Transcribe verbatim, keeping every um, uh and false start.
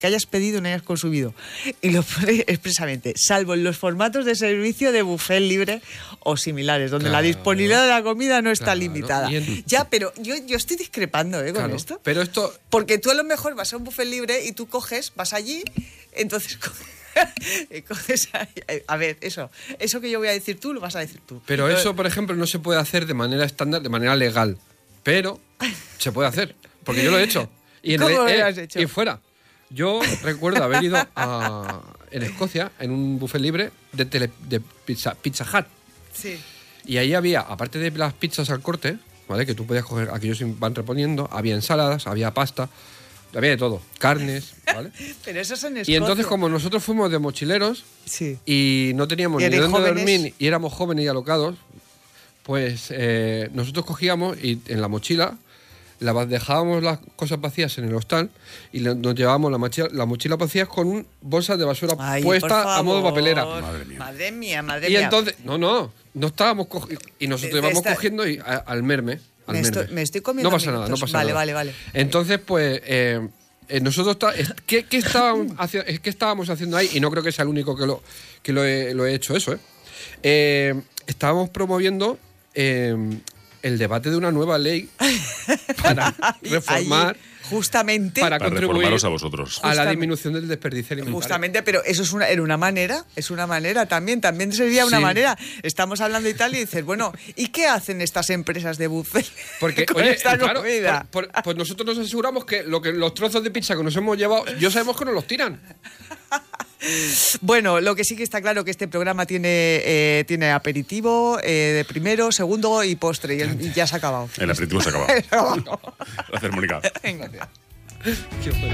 que hayas pedido y no hayas consumido. Y lo pone expresamente, salvo en los formatos de servicio de buffet libre o similares, donde claro, la disponibilidad de la comida no está claro, limitada. en... Ya, pero yo, yo estoy discrepando ¿eh, con claro, esto. Pero esto... Porque tú a lo mejor vas a un buffet libre y tú coges, vas allí, entonces... coges ahí, a ver, eso, eso que yo voy a decir tú, lo vas a decir tú. Pero eso, por ejemplo, no se puede hacer de manera estándar, de manera legal. Pero se puede hacer, porque yo lo he hecho. Y en ¿Cómo el, lo eh, has hecho? Y fuera. Yo recuerdo haber ido a, en Escocia, en un buffet libre de, tele, de pizza, Pizza Hut. Sí. Y ahí había, aparte de las pizzas al corte, ¿vale? Que tú podías coger, aquellos van reponiendo, había ensaladas, había pasta, había de todo, carnes, ¿vale? Pero eso es en Escocia. Y entonces, como nosotros fuimos de mochileros sí. y no teníamos ¿Y ni dónde jóvenes? dormir y éramos jóvenes y alocados, pues eh, nosotros cogíamos y en la mochila la, dejábamos las cosas vacías en el hostal y le, nos llevábamos la mochila, la mochila vacía con un bolsas de basura Ay, puesta a modo papelera. Madre mía. Madre mía, madre Y mía. entonces, no, no, no estábamos cogiendo. Y nosotros De- de íbamos esta- cogiendo y a- al merme. Al Me merme. estoy- me estoy comiendo No pasa nada, no minutos. pasa Vale, nada. vale, vale. Entonces, pues, eh, eh, nosotros está- es- ¿qué, qué estábamos haci- es- qué estábamos haciendo ahí? Y no creo que sea el único que lo, que lo, he, lo he hecho eso, ¿eh? Eh, estábamos promoviendo eh, el debate de una nueva ley para reformar. Allí, justamente. Para Para contribuir reformaros a vosotros. a la Justamente. disminución del desperdicio alimentario. Justamente, pero eso es una, era una manera, es una manera también, también sería una Sí. manera. Estamos hablando de Italia y dices, bueno, ¿y qué hacen estas empresas de buffet Porque, con oye, esta claro, comida? por- por- pues nosotros nos aseguramos que, lo que los trozos de pizza que nos hemos llevado, yo sabemos que nos los tiran. Bueno, lo que sí que está claro que este programa tiene, eh, tiene aperitivo eh, de primero, segundo y postre, y, el- y ya se ha acabado. El aperitivo se acaba. Se ha acabado. Gracias, Mónica. Venga, tío. Qué fuerte.